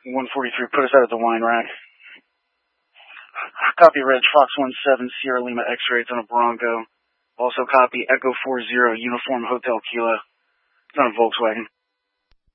143, put us out at the wine rack. Copy Reg, Fox 17, Sierra Lima X-ray, it's on a Bronco. Also copy Echo 40, Uniform Hotel Kilo. It's on a Volkswagen.